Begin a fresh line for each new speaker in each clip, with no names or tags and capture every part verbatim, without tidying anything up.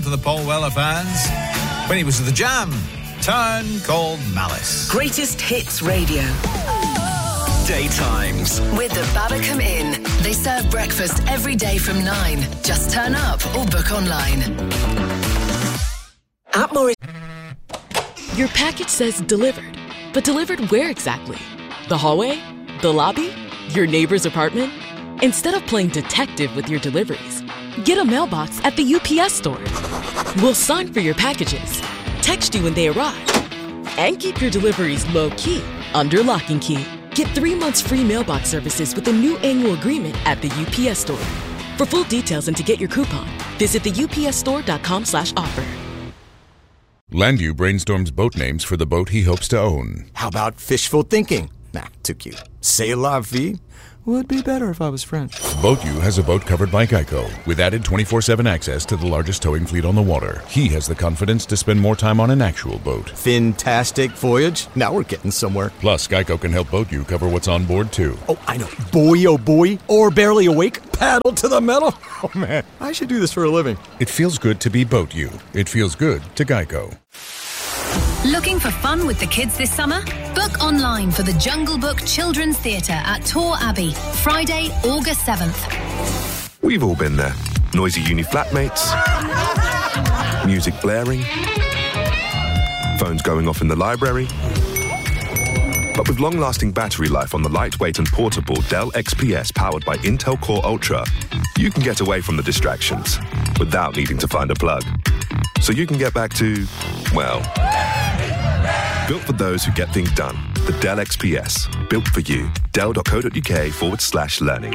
For the Paul Weller fans, when he was at the Jam, Turn called Malice.
Greatest Hits Radio.
Daytimes.
With the Babacom Inn. They serve breakfast every day from nine. Just turn up or book online.
At Morris.
Your package says delivered. But delivered where exactly? The hallway? The lobby? Your neighbor's apartment? Instead of playing detective with your deliveries, get a mailbox at the U P S store. We'll sign for your packages, text you when they arrive, and keep your deliveries low-key under lock and key. Get three months free mailbox services with a new annual agreement at the U P S store. For full details and to get your coupon, visit the U P S store dot com slash offer.
Landu brainstorms boat names for the boat he hopes to own.
How about fishful thinking? Nah, too cute. C'est la vie? Would be better if I was French.
BoatU has a boat covered by Geico, with added twenty-four seven access to the largest towing fleet on the water. He has the confidence to spend more time on an actual boat.
Fantastic voyage. Now we're getting somewhere.
Plus, Geico can help BoatU cover what's on board, too.
Oh, I know. Boy, oh boy. Or barely awake. Paddle to the metal. Oh, man. I should do this for a living.
It feels good to be BoatU. It feels good to Geico.
Looking for fun with the kids this summer? Book online for the Jungle Book Children's Theatre at Tor Abbey, Friday, August seventh.
We've all been there. Noisy uni flatmates, music blaring, phones going off in the library. But with long-lasting battery life on the lightweight and portable Dell X P S powered by Intel Core Ultra, you can get away from the distractions without needing to find a plug. So you can get back to, well, built for those who get things done. The Dell X P S. Built for you. Dell.co.uk forward slash learning.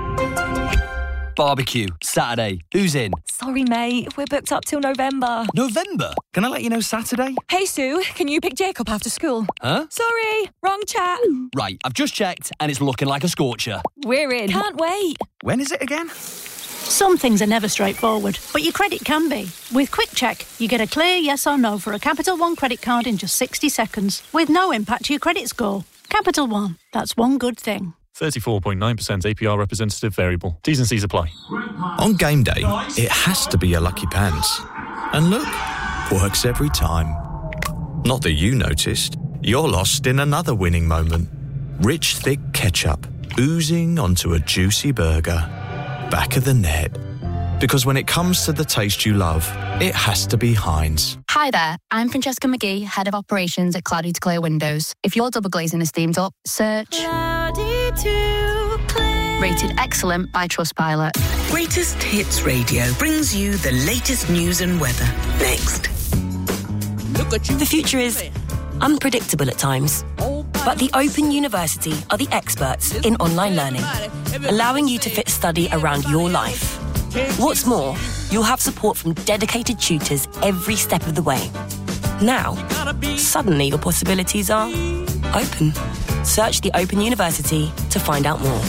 Barbecue, Saturday. Who's in?
Sorry, mate. We're booked up till November.
November? Can I let you know Saturday?
Hey, Sue. Can you pick Jacob after school?
Huh?
Sorry. Wrong chat.
Right. I've just checked and it's looking like a scorcher.
We're in. Can't wait.
When is it again?
Some things are never straightforward, but your credit can be. With Quick Check, you get a clear yes or no for a Capital One credit card in just sixty seconds, with no impact to your credit score. Capital One, that's one good thing.
thirty-four point nine percent A P R representative variable. T's and C's apply.
On game day, it has to be your lucky pants. And look, works every time. Not that you noticed, you're lost in another winning moment. Rich, thick ketchup, oozing onto a juicy burger. Back of the net. Because when it comes to the taste you love, it has to be Heinz.
Hi there, I'm Francesca McGee, Head of Operations at Cloudy to Clear Windows. If your double glazing is steamed up, search Cloudy to Clear. Rated excellent by Trustpilot.
Greatest Hits Radio brings you the latest news and weather. Next.
Look at you.
The future is unpredictable at times. But the Open University are the experts in online learning, allowing you to fit study around your life. What's more, you'll have support from dedicated tutors every step of the way. Now, suddenly your possibilities are open. Search the Open University to find out more.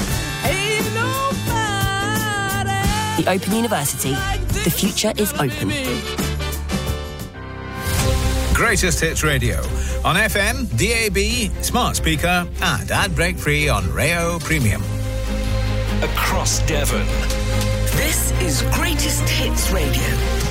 The Open University. The future is open.
Greatest Hits Radio on F M, D A B, smart speaker and ad break free on Rayo Premium.
Across Devon.
This is Greatest Hits Radio.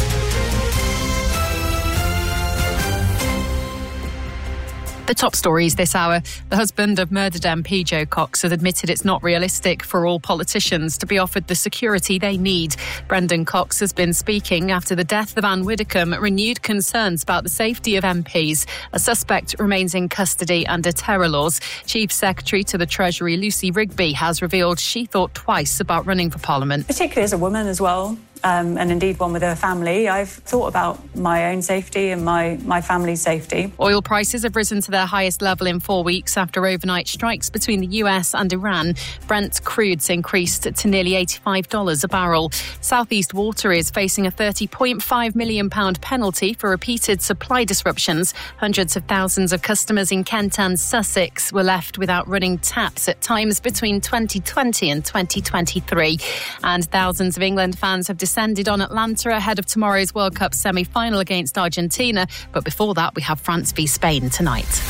The top stories this hour. The husband of murdered M P Jo Cox has admitted it's not realistic for all politicians to be offered the security they need. Brendan Cox has been speaking after the death of Anne Widdecombe renewed concerns about the safety of M Ps. A suspect remains in custody under terror laws. Chief Secretary to the Treasury, Lucy Rigby, has revealed she thought twice about running for Parliament.
Particularly as a woman as well. Um, and indeed one with a family, I've thought about my own safety and my, my family's safety.
Oil prices have risen to their highest level in four weeks after overnight strikes between the U S and Iran. Brent crudes increased to nearly eighty-five dollars a barrel. Southeast Water is facing a thirty point five million pounds penalty for repeated supply disruptions. Hundreds of thousands of customers in Kent and Sussex were left without running taps at times between twenty twenty and twenty twenty-three. And thousands of England fans have descended on Atlanta ahead of tomorrow's World Cup semi-final against Argentina. But before that, we have France v Spain tonight.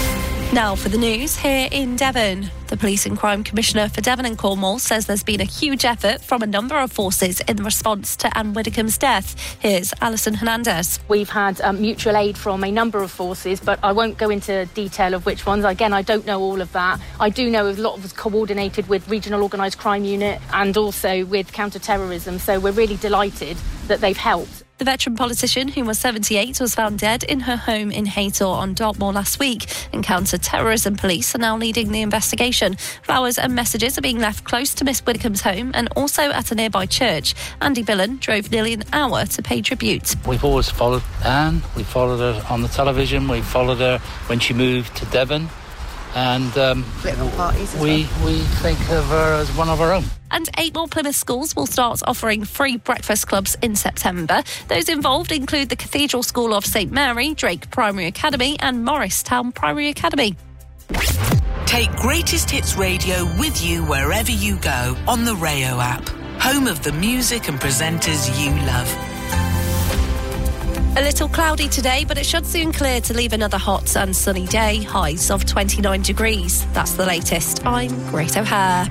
Now for the news here in Devon. The Police and Crime Commissioner for Devon and Cornwall says there's been a huge effort from a number of forces in response to Anne Widdecombe's death. Here's Alison Hernandez.
We've had um, mutual aid from a number of forces, but I won't go into detail of which ones. Again, I don't know all of that. I do know a lot was coordinated with Regional Organised Crime Unit and also with counter-terrorism, so we're really delighted that they've helped.
The veteran politician, who was seventy-eight, was found dead in her home in Haytor on Dartmoor last week, and counter-terrorism police are now leading the investigation. Flowers and messages are being left close to Miss Widdecombe's home and also at a nearby church. Andy Billen drove nearly an hour to pay tribute.
We've always followed Anne. We followed her on the television. We followed her when she moved to Devon. And um, we, we think of her as one of our own.
And eight more Plymouth schools will start offering free breakfast clubs in September. Those involved include the Cathedral School of St Mary, Drake Primary Academy and Morristown Primary Academy.
Take Greatest Hits Radio with you wherever you go on the Rayo app, home of the music and presenters you love.
A little cloudy today, but it should soon clear to leave another hot and sunny day. Highs of twenty-nine degrees. That's the latest. I'm Great O'Hare.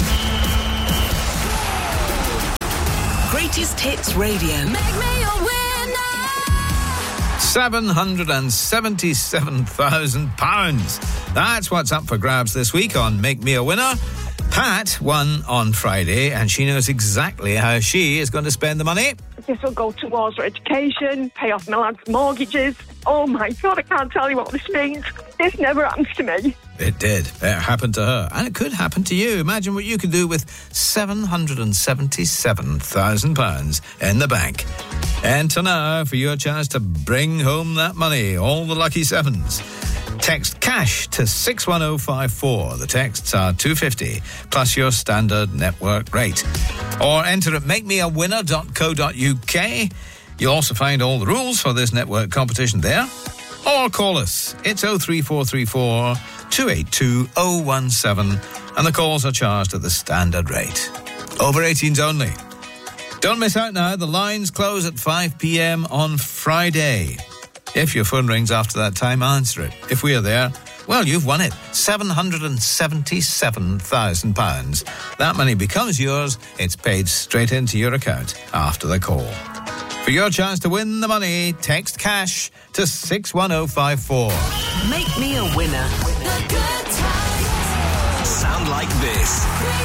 Greatest Hits Radio. Make me a winner.
seven hundred seventy-seven thousand pounds. That's what's up for grabs this week on Make Me a Winner. Pat won on Friday, and she knows exactly how she is going to spend the money.
This will go towards her education, pay off my lad's mortgages. Oh my God, I can't tell you what this means. This never happens to me.
It did. It happened to her. And it could happen to you. Imagine what you could do with seven hundred seventy-seven thousand pounds in the bank. Enter now for your chance to bring home that money. All the lucky sevens. Text CASH to six one oh five four. The texts are two pounds fifty plus your standard network rate. Or enter at make me a winner dot co dot uk. You'll also find all the rules for this network competition there. Or call us. It's oh three four three four, two eight two, oh one seven and the calls are charged at the standard rate. Over eighteens only. Don't miss out now. The lines close at five p.m. on Friday. If your phone rings after that time, answer it. If we are there, well, you've won it. seven hundred seventy-seven thousand pounds. That money becomes yours. It's paid straight into your account after the call. For your chance to win the money, text CASH to six one oh five four.
Make me a winner.
Sound like this.